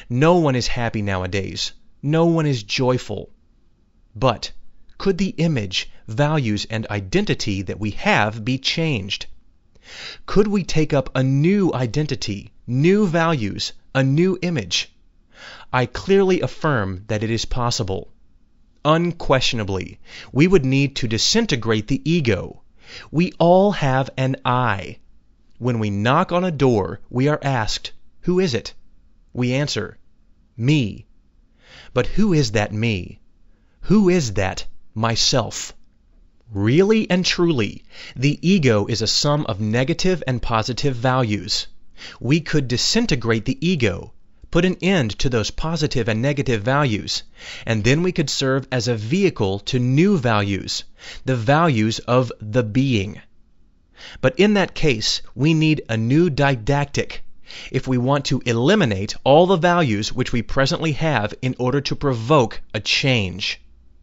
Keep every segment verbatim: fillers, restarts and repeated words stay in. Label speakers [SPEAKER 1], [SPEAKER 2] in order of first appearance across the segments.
[SPEAKER 1] No one is happy nowadays. No one is joyful. But could the image, values, and identity that we have be changed? Could we take up a new identity, new values, a new image? I clearly affirm that it is possible. Unquestionably, we would need to disintegrate the ego. We all have an I. When we knock on a door, we are asked, "Who is it?" We answer, "Me." But who is that me? Who is that myself? Really and truly, the ego is a sum of negative and positive values. We could disintegrate the ego, put an end to those positive and negative values, and then we could serve as a vehicle to new values, the values of the being. But in that case, we need a new didactic if we want to eliminate all the values which we presently have in order to provoke a change.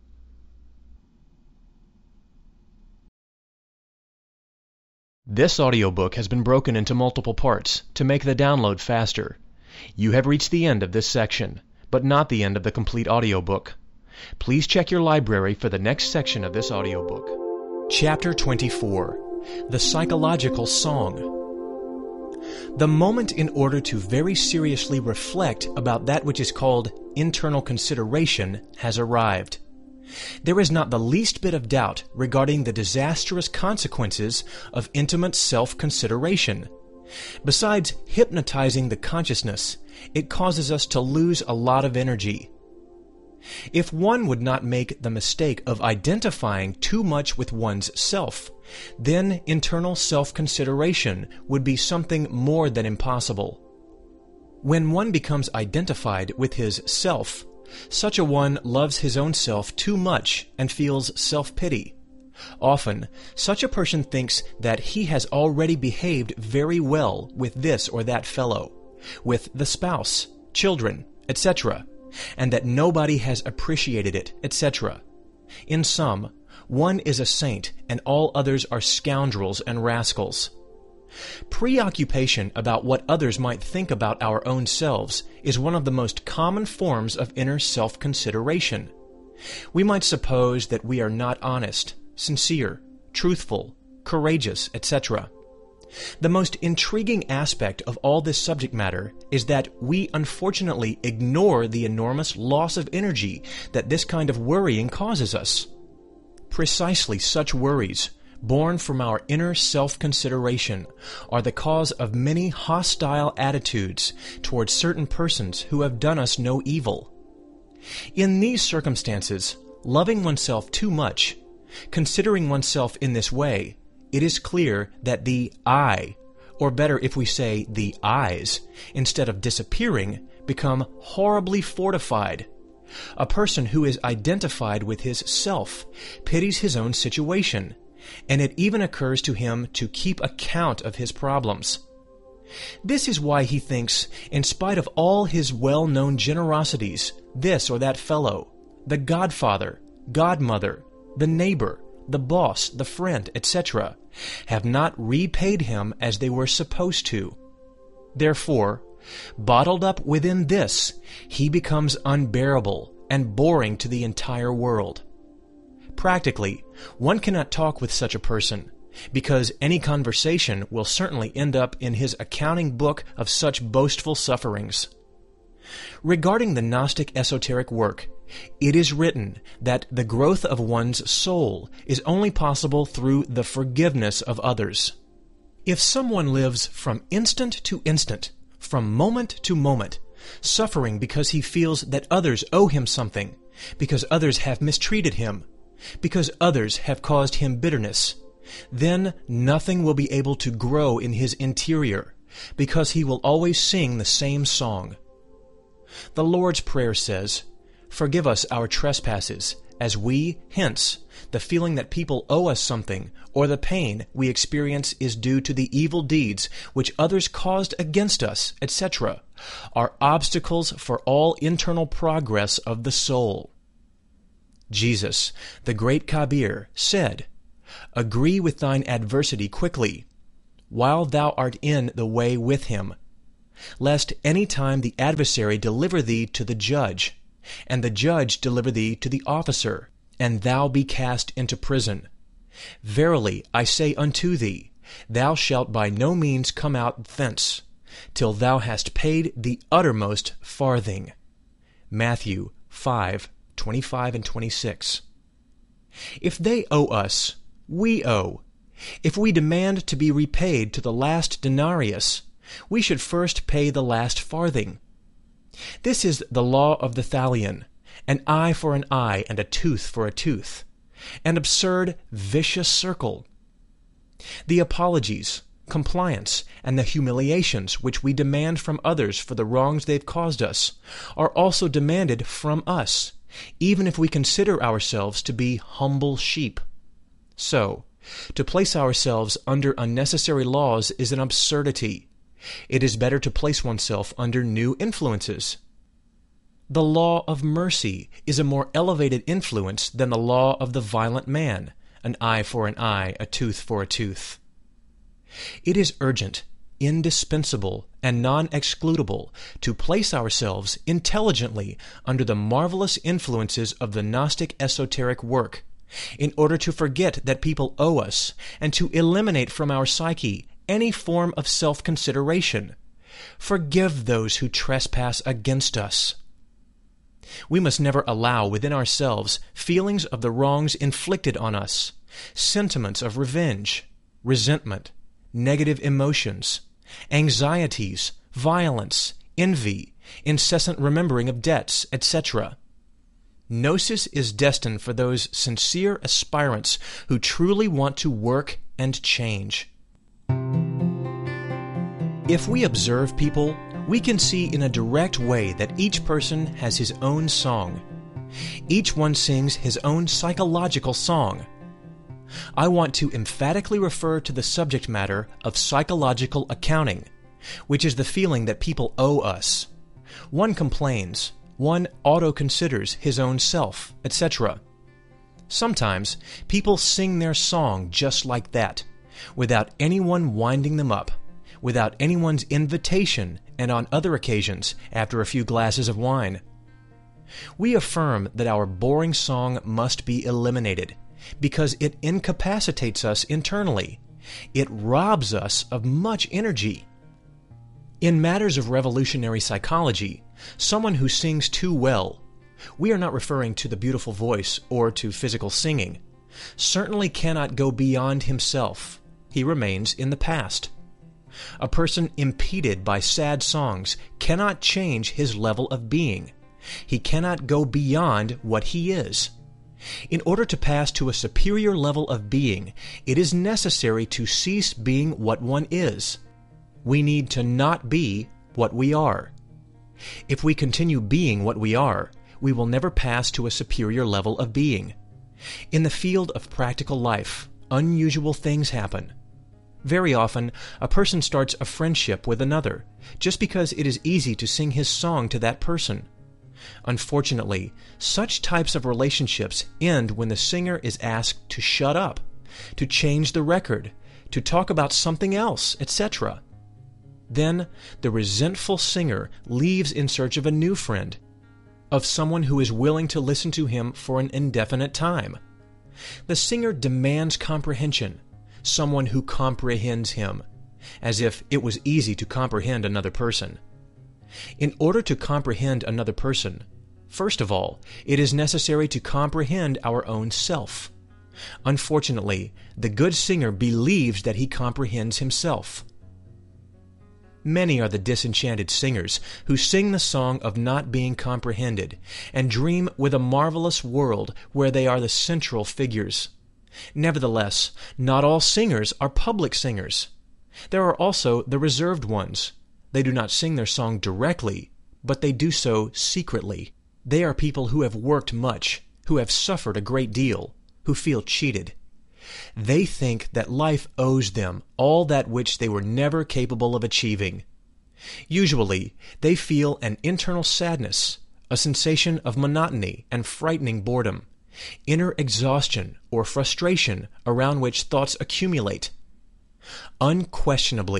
[SPEAKER 1] This audiobook has been broken into multiple parts to make the download faster. You have reached the end of this section, but not the end of the complete audiobook. Please check your library for the next section of this audiobook. Chapter twenty-four. The Psychological Song. The moment in order to very seriously reflect about that which is called internal consideration has arrived. There is not the least bit of doubt regarding the disastrous consequences of intimate self-consideration. Besides hypnotizing the consciousness, it causes us to lose a lot of energy. If one would not make the mistake of identifying too much with one's self, then internal self-consideration would be something more than impossible. When one becomes identified with his self, such a one loves his own self too much and feels self-pity. Often, such a person thinks that he has already behaved very well with this or that fellow, with the spouse, children, et cetera, and that nobody has appreciated it, et cetera. In sum, one is a saint and all others are scoundrels and rascals. Preoccupation about what others might think about our own selves is one of the most common forms of inner self-consideration. We might suppose that we are not honest, sincere, truthful, courageous, et cetera. The most intriguing aspect of all this subject matter is that we unfortunately ignore the enormous loss of energy that this kind of worrying causes us. Precisely such worries, born from our inner self-consideration, are the cause of many hostile attitudes towards certain persons who have done us no evil. In these circumstances, loving oneself too much, considering oneself in this way, it is clear that the I, or better if we say the I's, instead of disappearing, become horribly fortified. A person who is identified with his self pities his own situation, and it even occurs to him to keep account of his problems. This is why he thinks, in spite of all his well-known generosities, this or that fellow, the godfather, godmother, the neighbor, the boss, the friend, et cetera, have not repaid him as they were supposed to. Therefore, bottled up within this, he becomes unbearable and boring to the entire world. Practically, one cannot talk with such a person, because any conversation will certainly end up in his accounting book of such boastful sufferings. Regarding the Gnostic esoteric work, it is written that the growth of one's soul is only possible through the forgiveness of others. If someone lives from instant to instant, from moment to moment, suffering because he feels that others owe him something, because others have mistreated him, because others have caused him bitterness, then nothing will be able to grow in his interior, because he will always sing the same song. The Lord's Prayer says, "Forgive us our trespasses, as we, hence, the feeling that people owe us something, or the pain we experience is due to the evil deeds which others caused against us, et cetera, are obstacles for all internal progress of the soul." Jesus, the great Kabir, said, "Agree with thine adversity quickly, while thou art in the way with him. lest any time the adversary deliver thee to the judge, and the judge deliver thee to the officer, and thou be cast into prison. Verily I say unto thee, thou shalt by no means come out thence, till thou hast paid the uttermost farthing. Matthew five twenty-five and twenty-six. If they owe us, we owe. If we demand to be repaid to the last denarius, we should first pay the last farthing. This is the law of the Thalian, an eye for an eye and a tooth for a tooth, an absurd, vicious circle. The apologies, compliance, and the humiliations which we demand from others for the wrongs they've caused us are also demanded from us, even if we consider ourselves to be humble sheep. So, to place ourselves under unnecessary laws is an absurdity. It is better to place oneself under new influences. The law of mercy is a more elevated influence than the law of the violent man, an eye for an eye, a tooth for a tooth. It is urgent, indispensable, and non-excludable to place ourselves intelligently under the marvelous influences of the Gnostic esoteric work, in order to forget that people owe us, and to eliminate from our psyche any form of self-consideration. Forgive those who trespass against us. We must never allow within ourselves feelings of the wrongs inflicted on us, sentiments of revenge, resentment, negative emotions, anxieties, violence, envy, incessant remembering of debts, et cetera. Gnosis is destined for those sincere aspirants who truly want to work and change. If we observe people, we can see in a direct way that each person has his own song. Each one sings his own psychological song. I want to emphatically refer to the subject matter of psychological accounting, which is the feeling that people owe us. One complains, one auto-considers his own self, et cetera. Sometimes people sing their song just like that, without anyone winding them up, without anyone's invitation, and on other occasions after a few glasses of wine. We affirm that our boring song must be eliminated, because it incapacitates us internally. It robs us of much energy. In matters of revolutionary psychology, someone who sings too well, we are not referring to the beautiful voice or to physical singing, certainly cannot go beyond himself. He remains in the past. A person impeded by sad songs cannot change his level of being. He cannot go beyond what he is. In order to pass to a superior level of being, it is necessary to cease being what one is. We need to not be what we are. If we continue being what we are, we will never pass to a superior level of being. In the field of practical life, unusual things happen. Very often, a person starts a friendship with another, just because it is easy to sing his song to that person. Unfortunately, such types of relationships end when the singer is asked to shut up, to change the record, to talk about something else, et cetera. Then the resentful singer leaves in search of a new friend, of someone who is willing to listen to him for an indefinite time. The singer demands comprehension, someone who comprehends him, as if it was easy to comprehend another person. In order to comprehend another person, first of all, it is necessary to comprehend our own self. Unfortunately, the good singer believes that he comprehends himself. Many are the disenchanted singers who sing the song of not being comprehended and dream with a marvelous world where they are the central figures. Nevertheless, not all singers are public singers. There are also the reserved ones. They do not sing their song directly, but they do so secretly. They are people who have worked much, who have suffered a great deal, who feel cheated. They think that life owes them all that which they were never capable of achieving. Usually, they feel an internal sadness, a sensation of monotony and frightening boredom, inner exhaustion or frustration around which thoughts accumulate. Unquestionably,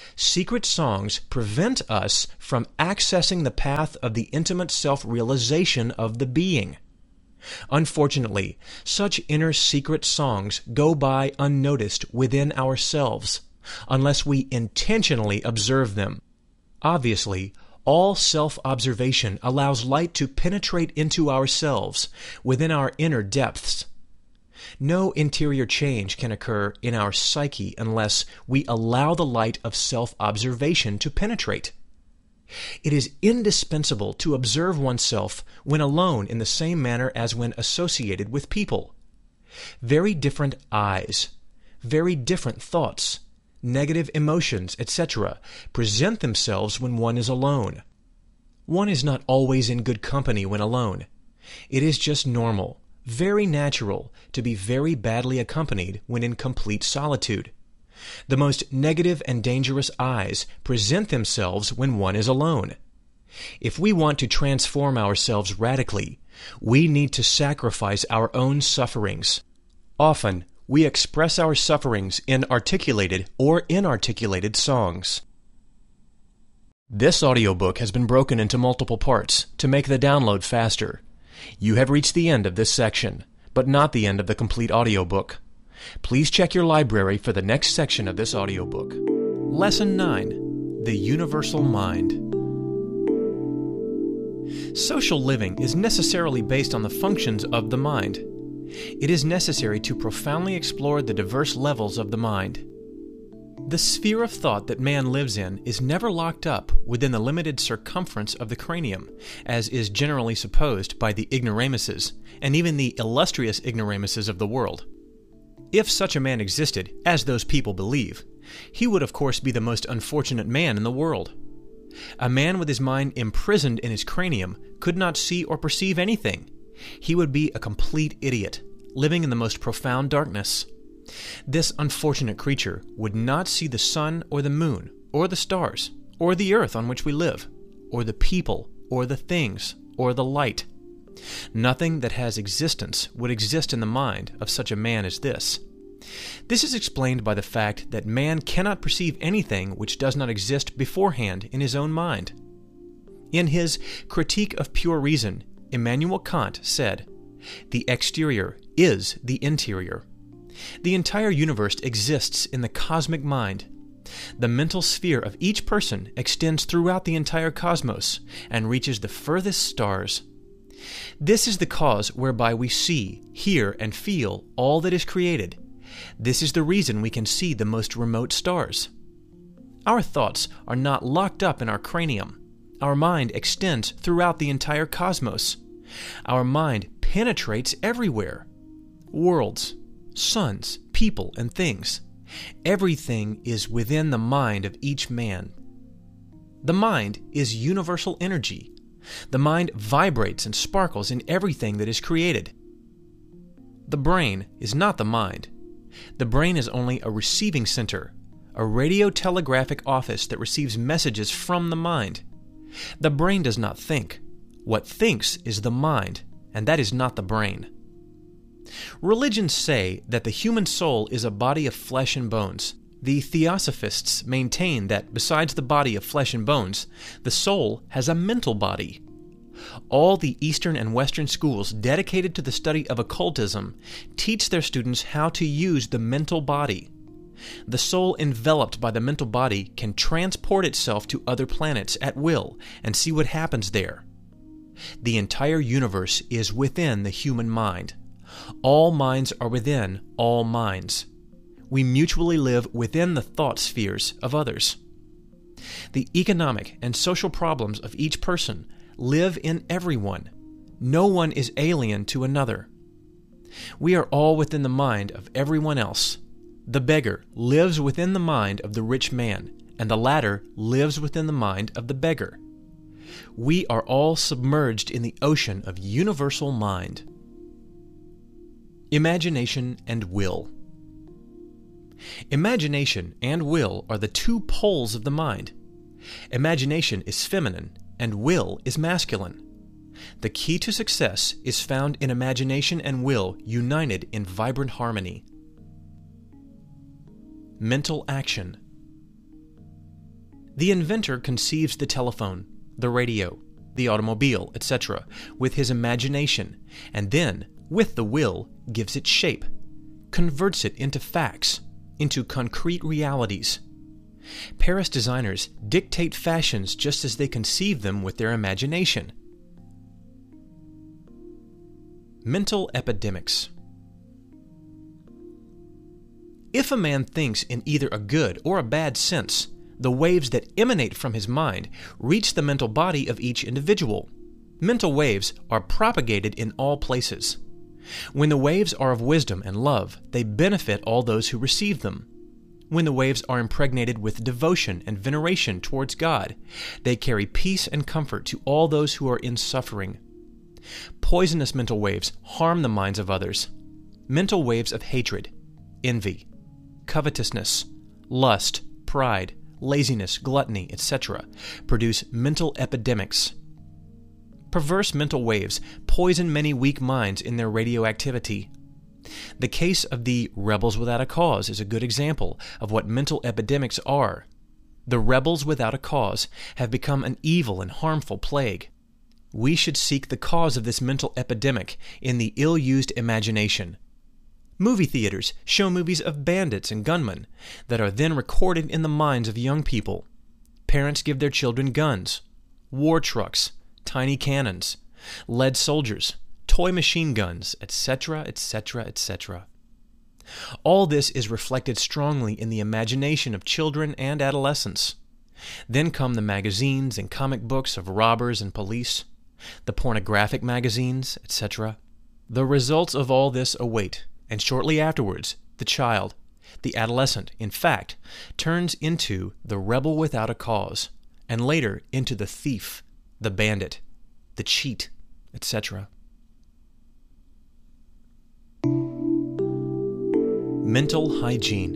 [SPEAKER 1] Secret songs prevent us from accessing the path of the intimate self-realization of the being. Unfortunately, such inner secret songs go by unnoticed within ourselves, unless we intentionally observe them. Obviously, all self-observation allows light to penetrate into ourselves, within our inner depths. No interior change can occur in our psyche unless we allow the light of self-observation to penetrate. It is indispensable to observe oneself when alone in the same manner as when associated with people. Very different eyes, very different thoughts, negative emotions, et cetera present themselves when one is alone. One is not always in good company when alone. It is just normal, very natural, to be very badly accompanied when in complete solitude. The most negative and dangerous eyes present themselves when one is alone. If we want to transform ourselves radically, we need to sacrifice our own sufferings. Often, we express our sufferings in articulated or inarticulated songs. This audiobook has been broken into multiple parts to make the download faster. You have reached the end of this section, but not the end of the complete audiobook. Please check your library for the next section of this audiobook. Lesson nine. The Universal Mind. Social living is necessarily based on the functions of the mind. It is necessary to profoundly explore the diverse levels of the mind. The sphere of thought that man lives in is never locked up within the limited circumference of the cranium, as is generally supposed by the ignoramuses, and even the illustrious ignoramuses of the world. If such a man existed, as those people believe, he would of course be the most unfortunate man in the world. A man with his mind imprisoned in his cranium could not see or perceive anything. He would be a complete idiot, living in the most profound darkness. This unfortunate creature would not see the sun or the moon, or the stars, or the earth on which we live, or the people, or the things, or the light. Nothing that has existence would exist in the mind of such a man as this. This is explained by the fact that man cannot perceive anything which does not exist beforehand in his own mind. In his Critique of Pure Reason, Immanuel Kant said, "The exterior is the interior." The entire universe exists in the cosmic mind. The mental sphere of each person extends throughout the entire cosmos and reaches the furthest stars. This is the cause whereby we see, hear, and feel all that is created. This is the reason we can see the most remote stars. Our thoughts are not locked up in our cranium. Our mind extends throughout the entire cosmos. Our mind penetrates everywhere. Worlds, suns, people, and things. Everything is within the mind of each man. The mind is universal energy. The mind vibrates and sparkles in everything that is created. The brain is not the mind. The brain is only a receiving center, a radio-telegraphic office that receives messages from the mind. The brain does not think. What thinks is the mind, and that is not the brain. Religions say that the human soul is a body of flesh and bones. The Theosophists maintain that besides the body of flesh and bones, the soul has a mental body. All the Eastern and Western schools dedicated to the study of occultism teach their students how to use the mental body. The soul enveloped by the mental body can transport itself to other planets at will and see what happens there. The entire universe is within the human mind. All minds are within all minds. We mutually live within the thought spheres of others. The economic and social problems of each person live in everyone. No one is alien to another. We are all within the mind of everyone else. The beggar lives within the mind of the rich man, and the latter lives within the mind of the beggar. We are all submerged in the ocean of universal mind. Imagination and will. Imagination and will are the two poles of the mind. Imagination is feminine, and will is masculine. The key to success is found in imagination and will united in vibrant harmony. Mental action. The inventor conceives the telephone, the radio, the automobile, et cetera, with his imagination, and then, with the will, gives it shape, converts it into facts, into concrete realities. Paris designers dictate fashions just as they conceive them with their imagination. Mental epidemics. If a man thinks in either a good or a bad sense, the waves that emanate from his mind reach the mental body of each individual. Mental waves are propagated in all places. When the waves are of wisdom and love, they benefit all those who receive them. When the waves are impregnated with devotion and veneration towards God, they carry peace and comfort to all those who are in suffering. Poisonous mental waves harm the minds of others. Mental waves of hatred, envy, covetousness, lust, pride, laziness, gluttony, et cetera produce mental epidemics. Perverse mental waves poison many weak minds in their radioactivity. The case of the rebels without a cause is a good example of what mental epidemics are. The rebels without a cause have become an evil and harmful plague. We should seek the cause of this mental epidemic in the ill-used imagination. Movie theaters show movies of bandits and gunmen that are then recorded in the minds of young people. Parents give their children guns, war trucks, tiny cannons, lead soldiers, toy machine guns, et cetera, et cetera, et cetera. All this is reflected strongly in the imagination of children and adolescents. Then come the magazines and comic books of robbers and police, the pornographic magazines, et cetera. The results of all this await, and shortly afterwards, the child, the adolescent, in fact, turns into the rebel without a cause, and later into the thief, the bandit, the cheat, et cetera. Mental hygiene.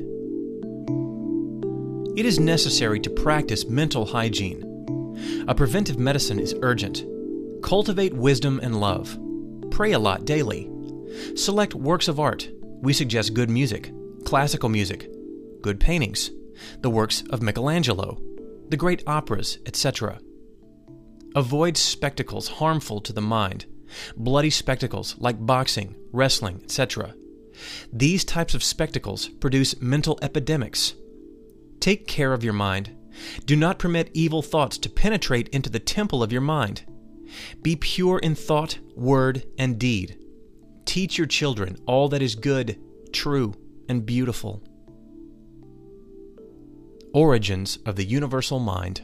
[SPEAKER 1] It is necessary to practice mental hygiene. A preventive medicine is urgent. Cultivate wisdom and love. Pray a lot daily. Select works of art. We suggest good music, classical music, good paintings, the works of Michelangelo, the great operas, et cetera. Avoid spectacles harmful to the mind, bloody spectacles like boxing, wrestling, et cetera. These types of spectacles produce mental epidemics. Take care of your mind. Do not permit evil thoughts to penetrate into the temple of your mind. Be pure in thought, word, and deed. Teach your children all that is good, true, and beautiful. Origins of the Universal Mind.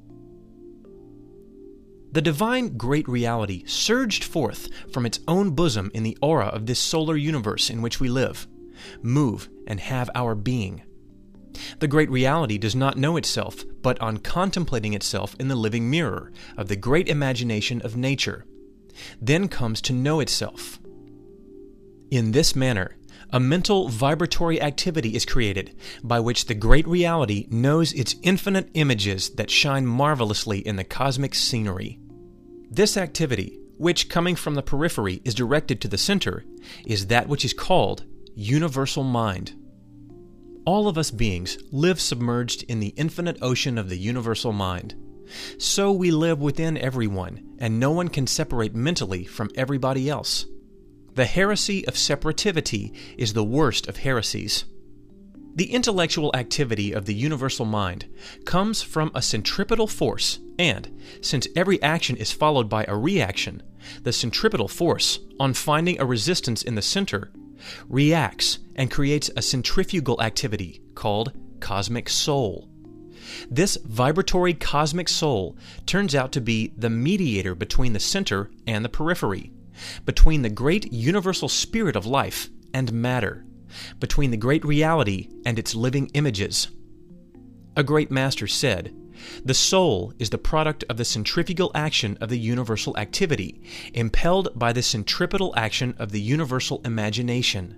[SPEAKER 1] The divine great reality surged forth from its own bosom in the aura of this solar universe in which we live, move, and have our being. The great reality does not know itself, but on contemplating itself in the living mirror of the great imagination of nature, then comes to know itself. In this manner, a mental vibratory activity is created by which the great reality knows its infinite images that shine marvelously in the cosmic scenery. This activity, which coming from the periphery is directed to the center, is that which is called universal mind. All of us beings live submerged in the infinite ocean of the universal mind. So we live within everyone, and no one can separate mentally from everybody else. The heresy of separativity is the worst of heresies. The intellectual activity of the universal mind comes from a centripetal force, and, since every action is followed by a reaction, the centripetal force, on finding a resistance in the center, reacts and creates a centrifugal activity called cosmic soul. This vibratory cosmic soul turns out to be the mediator between the center and the periphery, between the great universal spirit of life and matter, between the great reality and its living images. A great master said, "The soul is the product of the centrifugal action of the universal activity, impelled by the centripetal action of the universal imagination."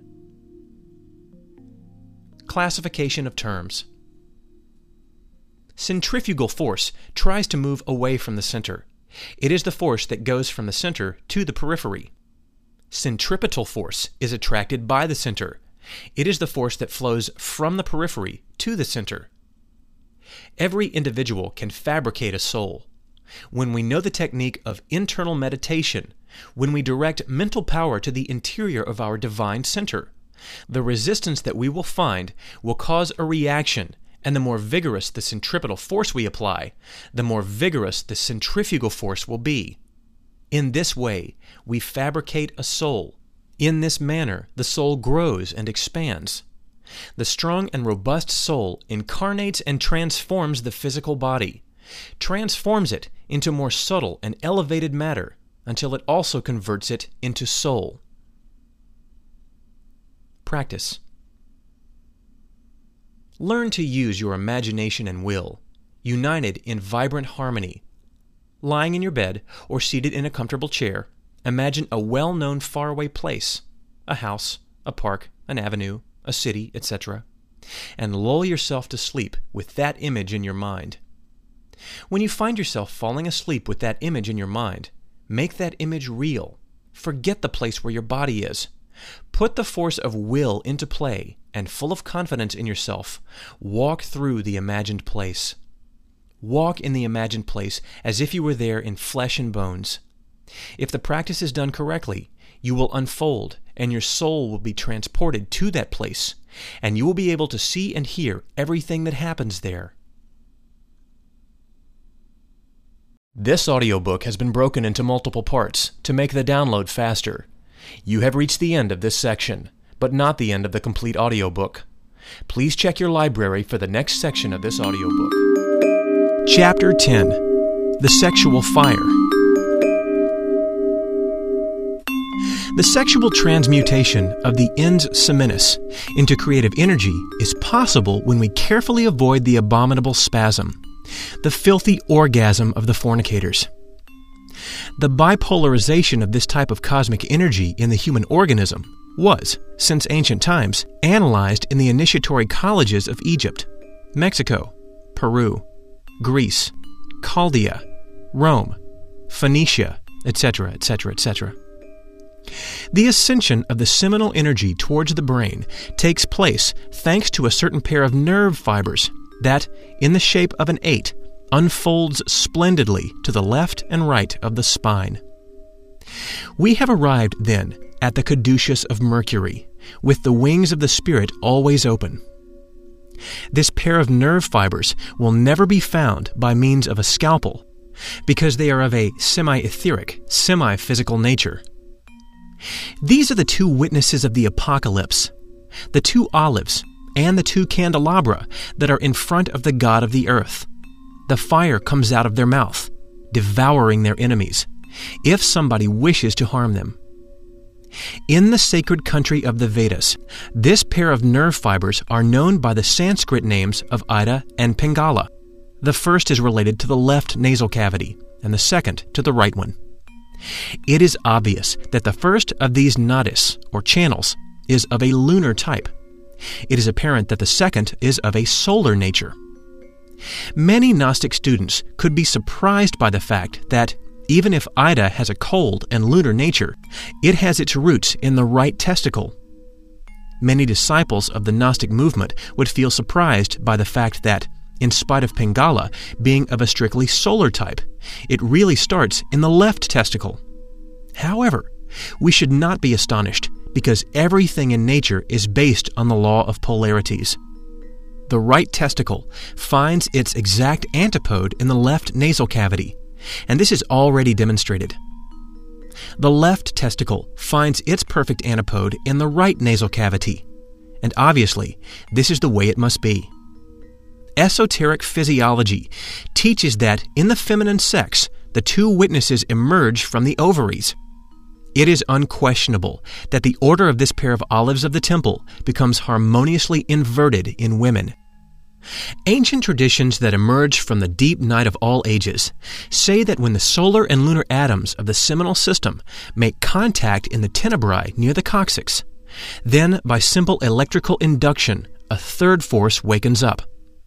[SPEAKER 1] Classification of terms. Centrifugal force tries to move away from the center. It is the force that goes from the center to the periphery. Centripetal force is attracted by the center. It is the force that flows from the periphery to the center. Every individual can fabricate a soul. When we know the technique of internal meditation, when we direct mental power to the interior of our divine center, the resistance that we will find will cause a reaction, and the more vigorous the centripetal force we apply, the more vigorous the centrifugal force will be. In this way, we fabricate a soul. In this manner, the soul grows and expands. The strong and robust soul incarnates and transforms the physical body, transforms it into more subtle and elevated matter until it also converts it into soul. Practice. Learn to use your imagination and will, united in vibrant harmony. Lying in your bed or seated in a comfortable chair, imagine a well-known faraway place, a house, a park, an avenue, a city, et cetera, and lull yourself to sleep with that image in your mind. When you find yourself falling asleep with that image in your mind, make that image real. Forget the place where your body is. Put the force of will into play, and full of confidence in yourself, walk through the imagined place. Walk in the imagined place as if you were there in flesh and bones. If the practice is done correctly, you will unfold, and your soul will be transported to that place, and you will be able to see and hear everything that happens there. This audiobook has been broken into multiple parts to make the download faster. You have reached the end of this section, but not the end of the complete audiobook. Please check your library for the next section of this audiobook. Chapter ten. The Sexual Fire. The sexual transmutation of the ens seminis into creative energy is possible when we carefully avoid the abominable spasm, the filthy orgasm of the fornicators. The bipolarization of this type of cosmic energy in the human organism was, since ancient times, analyzed in the initiatory colleges of Egypt, Mexico, Peru, Greece, Chaldea, Rome, Phoenicia, et cetera, et cetera, et cetera. The ascension of the seminal energy towards the brain takes place thanks to a certain pair of nerve fibers that, in the shape of an eight, unfolds splendidly to the left and right of the spine. We have arrived, then, at the caduceus of Mercury, with the wings of the spirit always open. This pair of nerve fibers will never be found by means of a scalpel, because they are of a semi-etheric, semi-physical nature. These are the two witnesses of the apocalypse, the two olives and the two candelabra that are in front of the God of the earth. The fire comes out of their mouth, devouring their enemies, if somebody wishes to harm them. In the sacred country of the Vedas, this pair of nerve fibers are known by the Sanskrit names of Ida and Pingala. The first is related to the left nasal cavity, and the second to the right one. It is obvious that the first of these nadis, or channels, is of a lunar type. It is apparent that the second is of a solar nature. Many Gnostic students could be surprised by the fact that, even if Ida has a cold and lunar nature, it has its roots in the right testicle. Many disciples of the Gnostic movement would feel surprised by the fact that, in spite of Pingala being of a strictly solar type, it really starts in the left testicle. However, we should not be astonished, because everything in nature is based on the law of polarities. The right testicle finds its exact antipode in the left nasal cavity, and this is already demonstrated. The left testicle finds its perfect antipode in the right nasal cavity, and obviously, this is the way it must be. Esoteric physiology teaches that in the feminine sex, the two witnesses emerge from the ovaries. It is unquestionable that the order of this pair of olives of the temple becomes harmoniously inverted in women. Ancient traditions that emerge from the deep night of all ages say that when the solar and lunar atoms of the seminal system make contact in the tenebrae near the coccyx, then by simple electrical induction, a third force wakens up.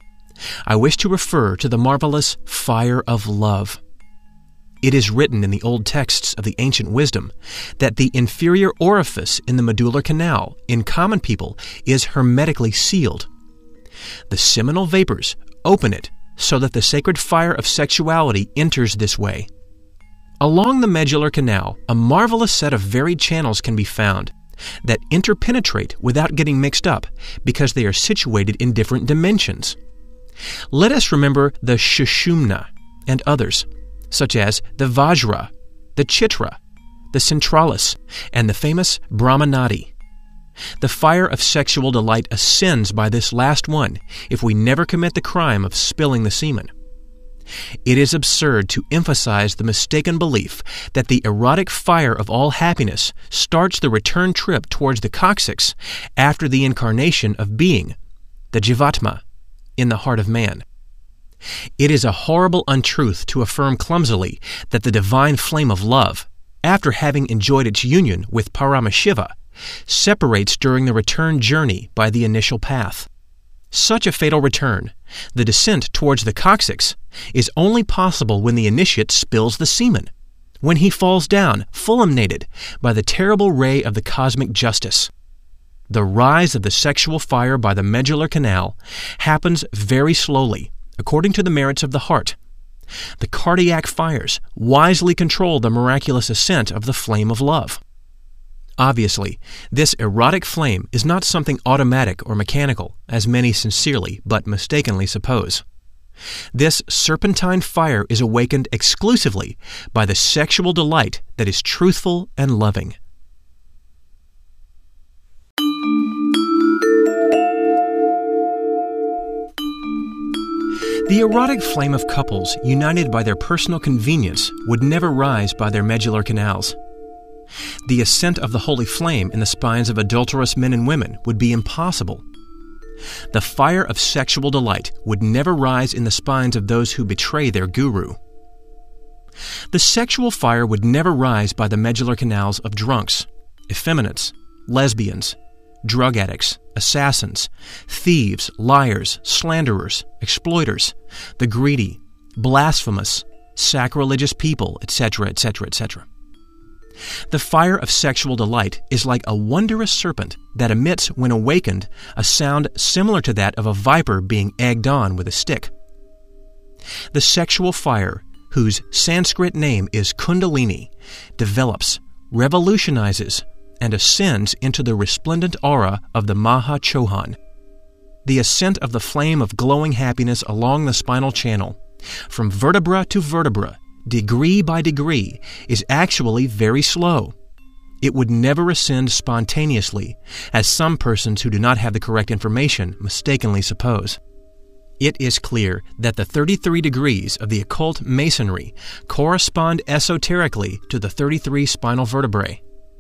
[SPEAKER 1] I wish to refer to the marvelous fire of love. It is written in the old texts of the ancient wisdom that the inferior orifice in the medullary canal in common people is hermetically sealed. The seminal vapors open it
[SPEAKER 2] so that the sacred fire of sexuality enters this way. Along the medullary canal, a marvelous set of varied channels can be found that interpenetrate without getting mixed up because they are situated in different dimensions. Let us remember the Sushumna and others, such as the Vajra, the Chitra, the Centralis, and the famous Brahmanadi. The fire of sexual delight ascends by this last one if we never commit the crime of spilling the semen. It is absurd to emphasize the mistaken belief that the erotic fire of all happiness starts the return trip towards the coccyx after the incarnation of being, the Jivatma, in the heart of man. It is a horrible untruth to affirm clumsily that the divine flame of love, after having enjoyed its union with Paramashiva, separates during the return journey by the initial path. Such a fatal return, the descent towards the coccyx, is only possible when the initiate spills the semen, when he falls down, fulminated by the terrible ray of the cosmic justice. The rise of the sexual fire by the medullary canal happens very slowly, according to the merits of the heart. The cardiac fires wisely control the miraculous ascent of the flame of love. Obviously, this erotic flame is not something automatic or mechanical, as many sincerely but mistakenly suppose. This serpentine fire is awakened exclusively by the sexual delight that is truthful and loving. The erotic flame of couples united by their personal convenience would never rise by their medullary canals. The ascent of the holy flame in the spines of adulterous men and women would be impossible. The fire of sexual delight would never rise in the spines of those who betray their guru. The sexual fire would never rise by the medullary canals of drunks, effeminates, lesbians, drug addicts, assassins, thieves, liars, slanderers, exploiters, the greedy, blasphemous, sacrilegious people, et cetera, et cetera, et cetera. The fire of sexual delight is like a wondrous serpent that emits, when awakened, a sound similar to that of a viper being egged on with a stick. The sexual fire, whose Sanskrit name is Kundalini, develops, revolutionizes, and ascends into the resplendent aura of the Maha Chohan. The ascent of the flame of glowing happiness along the spinal channel, from vertebra to vertebra, degree by degree, is actually very slow. It would never ascend spontaneously, as some persons who do not have the correct information mistakenly suppose. It is clear that the thirty-three degrees of the occult masonry correspond esoterically to the thirty-three spinal vertebrae.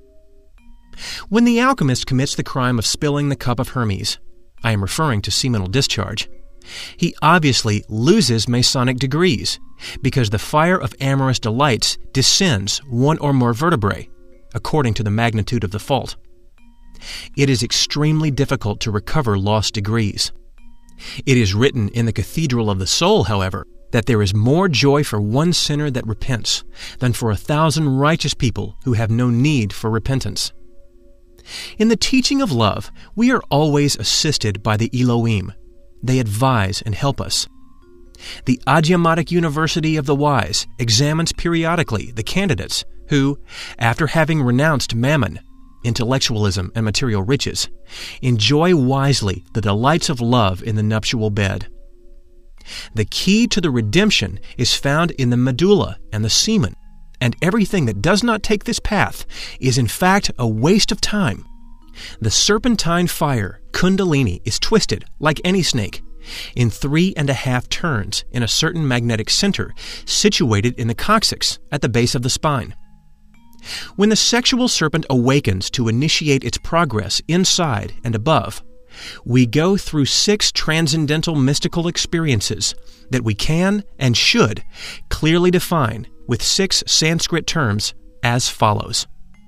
[SPEAKER 2] When the alchemist commits the crime of spilling the cup of Hermes, I am referring to seminal discharge, he obviously loses Masonic degrees, because the fire of amorous delights descends one or more vertebrae, according to the magnitude of the fault. It is extremely difficult to recover lost degrees. It is written in the Cathedral of the Soul, however, that there is more joy for one sinner that repents than for a thousand righteous people who have no need for repentance. In the teaching of love, we are always assisted by the Elohim. They advise and help us. The Adhyamatic University of the Wise examines periodically the candidates who, after having renounced mammon, intellectualism, and material riches, enjoy wisely the delights of love in the nuptial bed. The key to the redemption is found in the medulla and the semen, and everything that does not take this path is in fact a waste of time. The serpentine fire, Kundalini, is twisted, like any snake, in three and a half turns in a certain magnetic center situated in the coccyx at the base of the spine. When the sexual serpent awakens to initiate its progress inside and above, we go through six transcendental mystical experiences that we can and should clearly define with six Sanskrit terms as follows.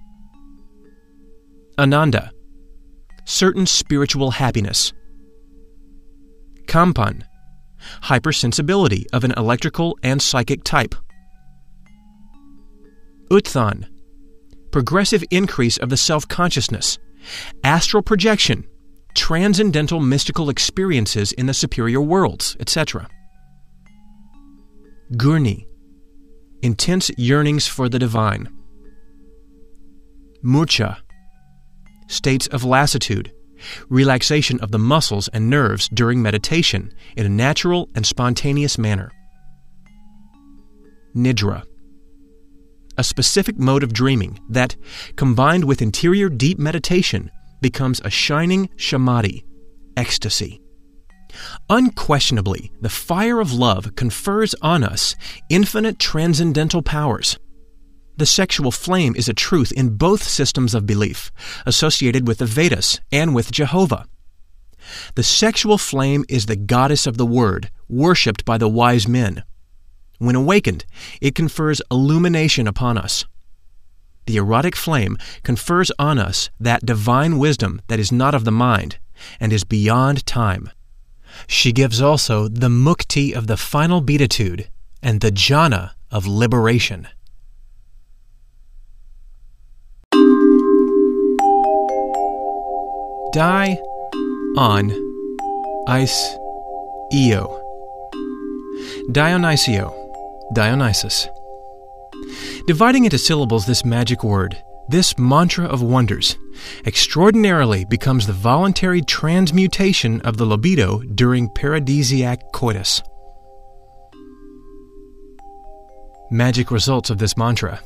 [SPEAKER 2] Ananda, certain spiritual happiness. Kampan, hypersensibility of an electrical and psychic type. Utthan, progressive increase of the self-consciousness, astral projection, transcendental mystical experiences in the superior worlds, et cetera. Gurni, intense yearnings for the divine. Murcha, states of lassitude, relaxation of the muscles and nerves during meditation in a natural and spontaneous manner. Nidra, a specific mode of dreaming that, combined with interior deep meditation, becomes a shining samadhi, ecstasy. Unquestionably, the fire of love confers on us infinite transcendental powers. The sexual flame is a truth in both systems of belief, associated with the Vedas and with Jehovah. The sexual flame is the goddess of the word, worshipped by the wise men. When awakened, it confers illumination upon us. The erotic flame confers on us that divine wisdom that is not of the mind and is beyond time. She gives also the mukti of the final beatitude and the jhana of liberation. Di, on, ice, eo. Dionysio, Dionysus. Dividing into syllables this magic word, this mantra of wonders, extraordinarily becomes the voluntary transmutation of the libido during paradisiac coitus. Magic results of this mantra.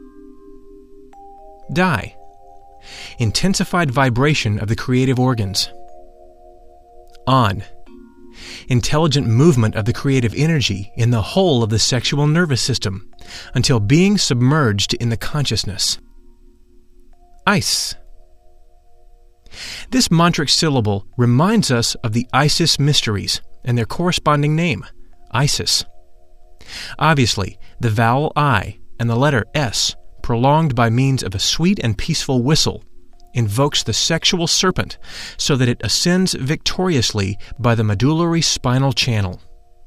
[SPEAKER 2] Di, intensified vibration of the creative organs. On, intelligent movement of the creative energy in the whole of the sexual nervous system until being submerged in the consciousness. Ice. This mantric syllable reminds us of the Isis mysteries and their corresponding name, Isis. Obviously, the vowel I and the letter S, prolonged by means of a sweet and peaceful whistle, invokes the sexual serpent so that it ascends victoriously by the medullary spinal channel.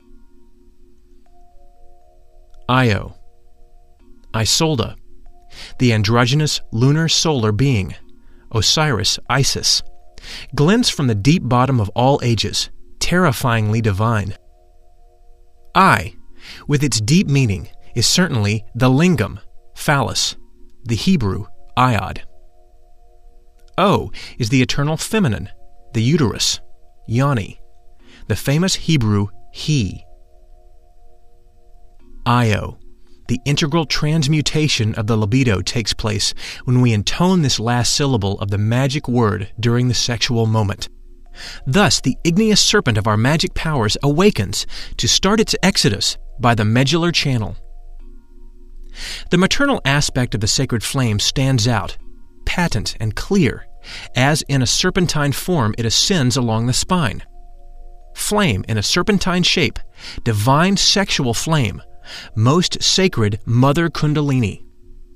[SPEAKER 2] Io. Isolde, the androgynous lunar solar being, Osiris Isis, glints from the deep bottom of all ages, terrifyingly divine. I, with its deep meaning, is certainly the lingam, phallus, the Hebrew iod. O is the eternal feminine, the uterus, yoni, the famous Hebrew he. Io, the integral transmutation of the libido takes place when we intone this last syllable of the magic word during the sexual moment. Thus, the igneous serpent of our magic powers awakens to start its exodus by the medullar channel. The maternal aspect of the sacred flame stands out, patent and clear, as in a serpentine form it ascends along the spine. Flame in a serpentine shape, divine sexual flame, most sacred Mother Kundalini.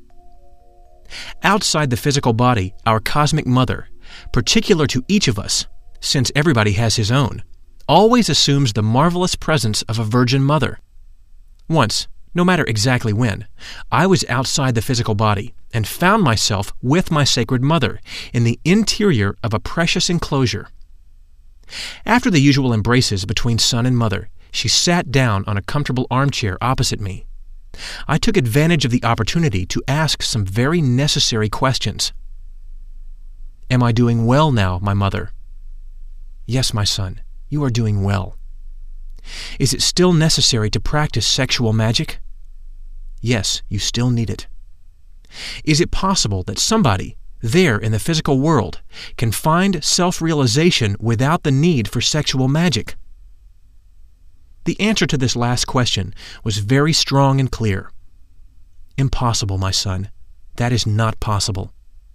[SPEAKER 2] Outside the physical body, our cosmic mother, particular to each of us, since everybody has his own, always assumes the marvelous presence of a virgin mother. Once, no matter exactly when, I was outside the physical body and found myself with my sacred mother in the interior of a precious enclosure. After the usual embraces between son and mother, she sat down on a comfortable armchair opposite me. I took advantage of the opportunity to ask some very necessary questions. Am I doing well now, my mother? Yes, my son, you are doing well. Is it still necessary to practice sexual magic? Yes, you still need it. Is it possible that somebody, there in the physical world, can find self-realization without the need for sexual magic? The answer to this last question was very strong and clear. Impossible, my son. That is not possible.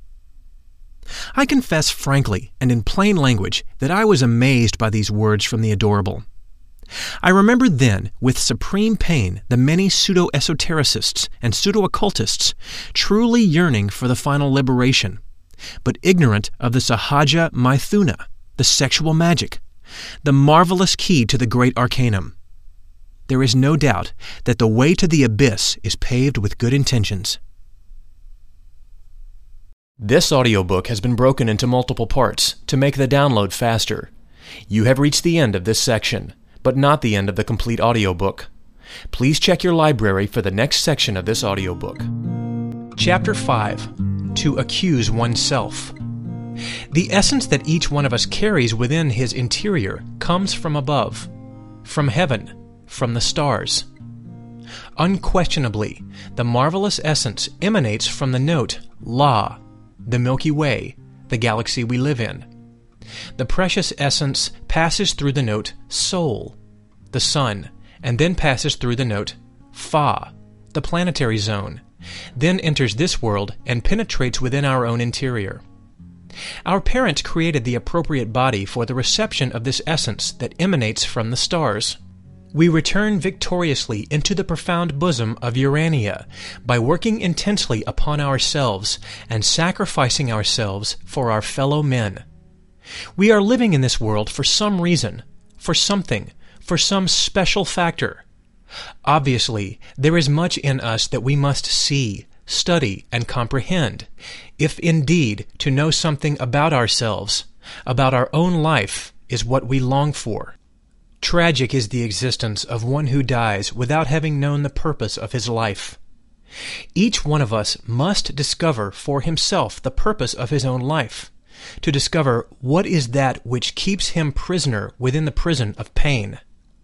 [SPEAKER 2] I confess frankly and in plain language that I was amazed by these words from the adorable. I remembered then, with supreme pain, the many pseudo-esotericists and pseudo-occultists truly yearning for the final liberation, but ignorant of the Sahaja Maithuna, the sexual magic, the marvelous key to the great arcanum. There is no doubt that the way to the abyss is paved with good intentions.
[SPEAKER 1] This audiobook has been broken into multiple parts to make the download faster. You have reached the end of this section, but not the end of the complete audiobook. Please check your library for the next section of this audiobook.
[SPEAKER 2] Chapter five. To accuse oneself. The essence that each one of us carries within his interior comes from above, from heaven, from the stars. Unquestionably, the marvelous essence emanates from the note La, the Milky Way, the galaxy we live in. The precious essence passes through the note Sol, the sun, and then passes through the note Fa, the planetary zone, then enters this world and penetrates within our own interior. Our parents created the appropriate body for the reception of this essence that emanates from the stars. We return victoriously into the profound bosom of Urania by working intensely upon ourselves and sacrificing ourselves for our fellow men. We are living in this world for some reason, for something, for some special factor. Obviously, there is much in us that we must see, study, and comprehend, if indeed to know something about ourselves, about our own life, is what we long for. Tragic is the existence of one who dies without having known the purpose of his life. Each one of us must discover for himself the purpose of his own life, to discover what is that which keeps him prisoner within the prison of pain.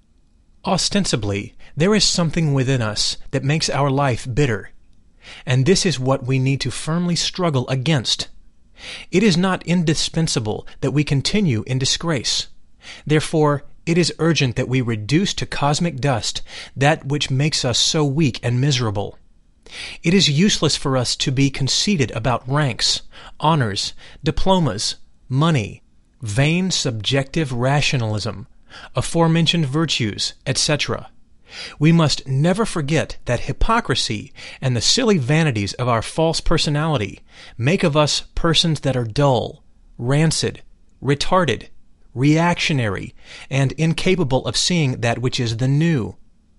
[SPEAKER 2] Ostensibly, there is something within us that makes our life bitter, and this is what we need to firmly struggle against. It is not indispensable that we continue in disgrace. Therefore, it is urgent that we reduce to cosmic dust that which makes us so weak and miserable. It is useless for us to be conceited about ranks, honors, diplomas, money, vain subjective rationalism, aforementioned virtues, et cetera. We must never forget that hypocrisy and the silly vanities of our false personality make of us persons that are dull, rancid, retarded, reactionary, and incapable of seeing that which is the new.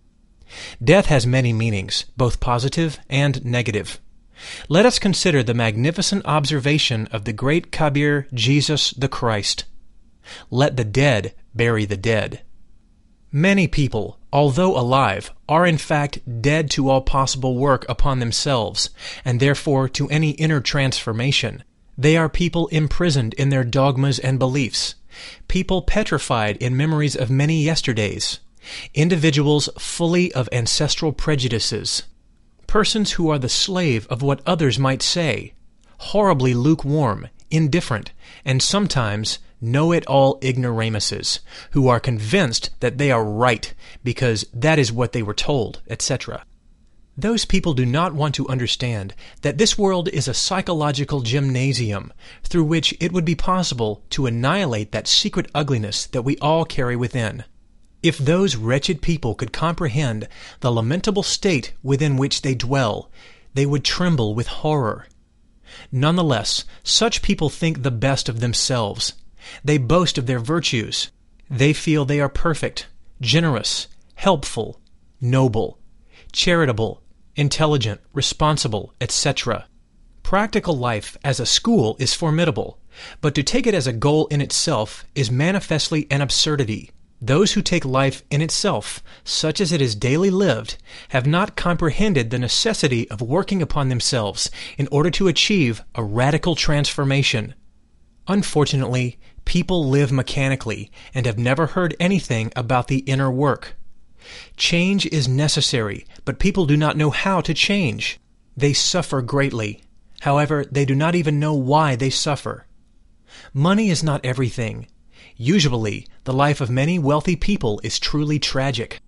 [SPEAKER 2] Death has many meanings, both positive and negative. Let us consider the magnificent observation of the great Kabir Jesus the Christ. Let the dead bury the dead. Many people, although alive, are in fact dead to all possible work upon themselves, and therefore to any inner transformation. They are people imprisoned in their dogmas and beliefs, people petrified in memories of many yesterdays, individuals fully of ancestral prejudices, persons who are the slave of what others might say, horribly lukewarm, indifferent, and sometimes know-it-all ignoramuses, who are convinced that they are right because that is what they were told, et cetera. Those people do not want to understand that this world is a psychological gymnasium through which it would be possible to annihilate that secret ugliness that we all carry within. If those wretched people could comprehend the lamentable state within which they dwell, they would tremble with horror. Nonetheless, such people think the best of themselves. They boast of their virtues. They feel they are perfect, generous, helpful, noble, charitable, intelligent, responsible, et cetera. Practical life as a school is formidable, but to take it as a goal in itself is manifestly an absurdity. Those who take life in itself, such as it is daily lived, have not comprehended the necessity of working upon themselves in order to achieve a radical transformation. Unfortunately, people live mechanically and have never heard anything about the inner work. Change is necessary, but people do not know how to change. They suffer greatly. However, they do not even know why they suffer. Money is not everything. Usually, the life of many wealthy people is truly tragic.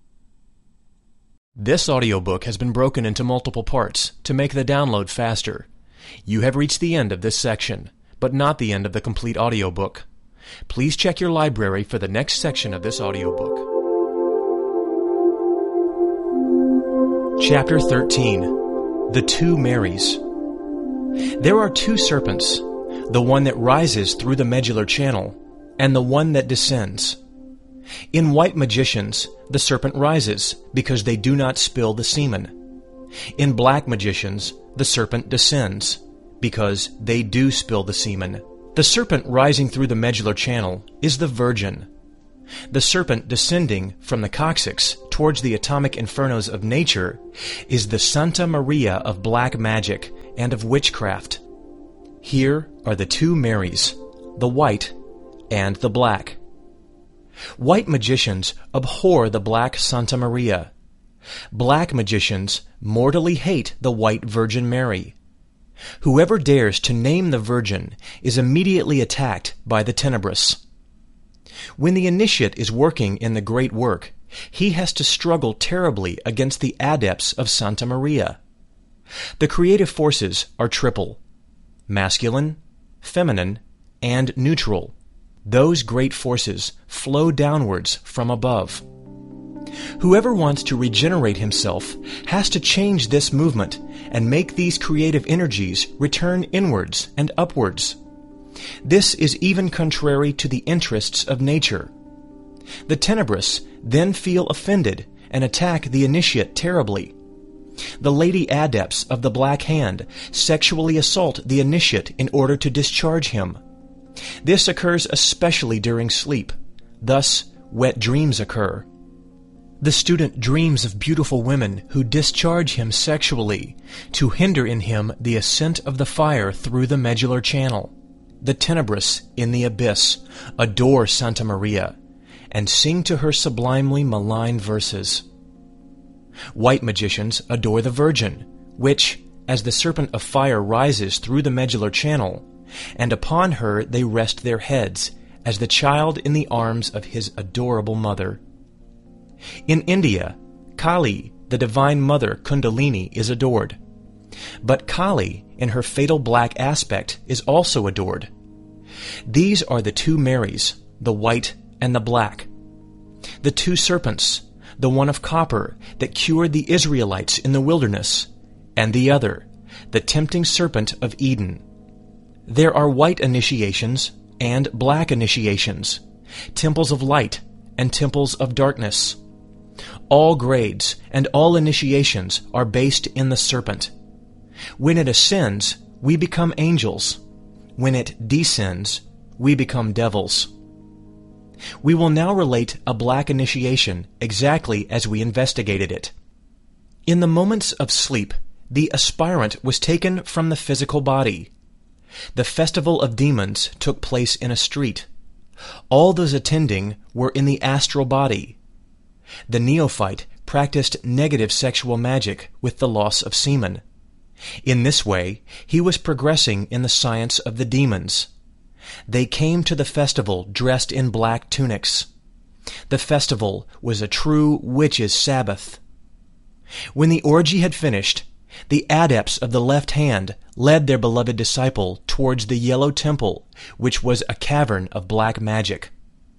[SPEAKER 1] This audiobook has been broken into multiple parts to make the download faster. You have reached the end of this section, but not the end of the complete audiobook. Please check your library for the next section of this audiobook.
[SPEAKER 2] Chapter thirteen. The Two Marys. There are two serpents, the one that rises through the medullar channel, and the one that descends. In white magicians, the serpent rises because they do not spill the semen. In black magicians, the serpent descends because they do spill the semen. The serpent rising through the medullar channel is the virgin. The serpent descending from the coccyx towards the atomic infernos of nature, is the Santa Maria of black magic and of witchcraft. Here are the two Marys, the white and the black. White magicians abhor the black Santa Maria. Black magicians mortally hate the white Virgin Mary. Whoever dares to name the Virgin is immediately attacked by the Tenebrous. When the initiate is working in the great work, he has to struggle terribly against the adepts of Santa Maria. The creative forces are triple: masculine, feminine, and neutral. Those great forces flow downwards from above. Whoever wants to regenerate himself has to change this movement and make these creative energies return inwards and upwards. This is even contrary to the interests of nature. The Tenebrous then feel offended and attack the initiate terribly. The lady adepts of the Black Hand sexually assault the initiate in order to discharge him. This occurs especially during sleep. Thus, wet dreams occur. The student dreams of beautiful women who discharge him sexually to hinder in him the ascent of the fire through the medullary channel. The Tenebrous in the abyss adore Santa Maria and sing to her sublimely malign verses. White magicians adore the Virgin, which, as the serpent of fire rises through the medullary channel, and upon her they rest their heads, as the child in the arms of his adorable mother. In India, Kali, the divine mother Kundalini, is adored. But Kali, in her fatal black aspect, is also adored. These are the two Marys, the white and the black. The two serpents, the one of copper that cured the Israelites in the wilderness, and the other, the tempting serpent of Eden. There are white initiations and black initiations, temples of light and temples of darkness. All grades and all initiations are based in the serpent. When it ascends, we become angels. When it descends, we become devils. We will now relate a black initiation exactly as we investigated it. In the moments of sleep, the aspirant was taken from the physical body. The festival of demons took place in a street. All those attending were in the astral body. The neophyte practiced negative sexual magic with the loss of semen. In this way, he was progressing in the science of the demons. They came to the festival dressed in black tunics. The festival was a true witches' Sabbath. When the orgy had finished, the adepts of the left hand led their beloved disciple towards the yellow temple, which was a cavern of black magic.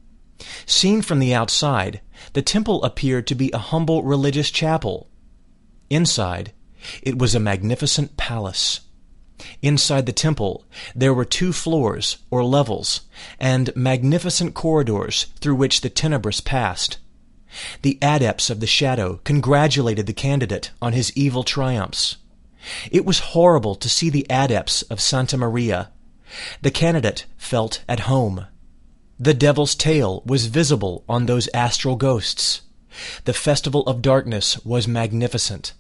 [SPEAKER 2] Seen from the outside, the temple appeared to be a humble religious chapel. Inside, it was a magnificent palace. Inside the temple, there were two floors, or levels, and magnificent corridors through which the Tenebrous passed. The adepts of the shadow congratulated the candidate on his evil triumphs. It was horrible to see the adepts of Santa Maria. The candidate felt at home. The devil's tail was visible on those astral ghosts. The festival of darkness was magnificent.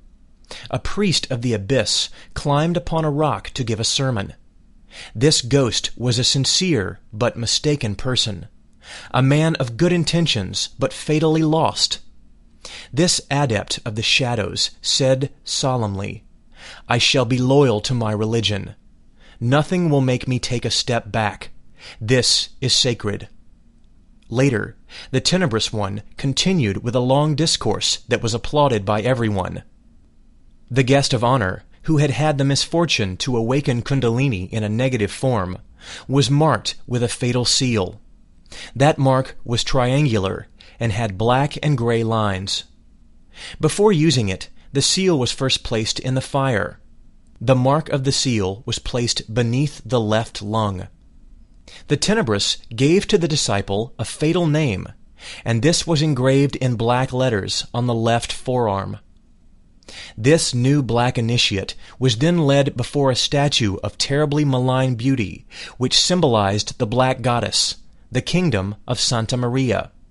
[SPEAKER 2] A priest of the abyss climbed upon a rock to give a sermon. This ghost was a sincere but mistaken person, a man of good intentions but fatally lost. This adept of the shadows said solemnly, "I shall be loyal to my religion. Nothing will make me take a step back. This is sacred." Later, the Tenebrous one continued with a long discourse that was applauded by everyone. The guest of honor, who had had the misfortune to awaken Kundalini in a negative form, was marked with a fatal seal. That mark was triangular and had black and gray lines. Before using it, the seal was first placed in the fire. The mark of the seal was placed beneath the left lung. The Tenebrous gave to the disciple a fatal name, and this was engraved in black letters on the left forearm. This new black initiate was then led before a statue of terribly malign beauty, which symbolized the black goddess, the kingdom of Santa Maria.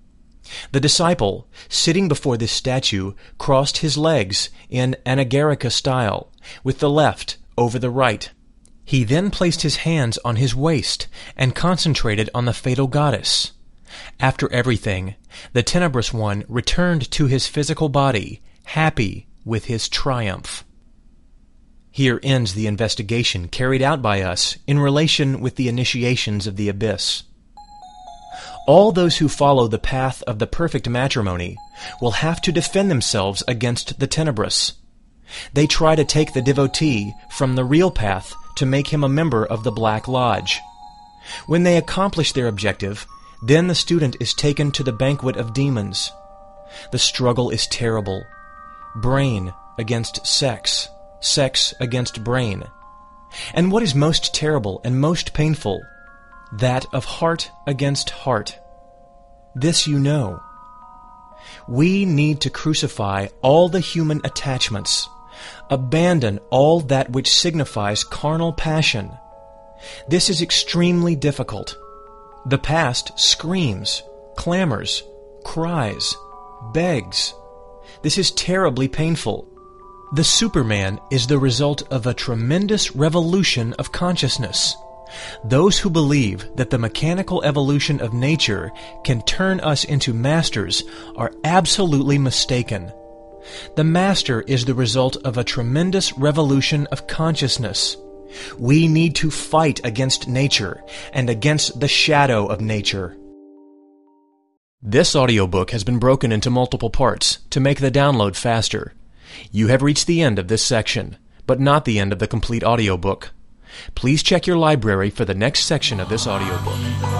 [SPEAKER 2] The disciple, sitting before this statue, crossed his legs in Anagarika style, with the left over the right. He then placed his hands on his waist and concentrated on the fatal goddess. After everything, the tenebrous one returned to his physical body, happy with his triumph. Here ends the investigation carried out by us in relation with the initiations of the abyss. All those who follow the path of the perfect matrimony will have to defend themselves against the tenebrous. They try to take the devotee from the real path to make him a member of the Black Lodge. When they accomplish their objective, then the student is taken to the banquet of demons. The struggle is terrible. Brain against sex, sex against brain. And what is most terrible and most painful? That of heart against heart. This you know. We need to crucify all the human attachments, abandon all that which signifies carnal passion. This is extremely difficult. The past screams, clamors, cries, begs. This is terribly painful. The Superman is the result of a tremendous revolution of consciousness. Those who believe that the mechanical evolution of nature can turn us into masters are absolutely mistaken. The master is the result of a tremendous revolution of consciousness. We need to fight against nature and against the shadow of nature.
[SPEAKER 1] This audiobook has been broken into multiple parts to make the download faster. You have reached the end of this section, but not the end of the complete audiobook. Please check your library for the next section of this audiobook.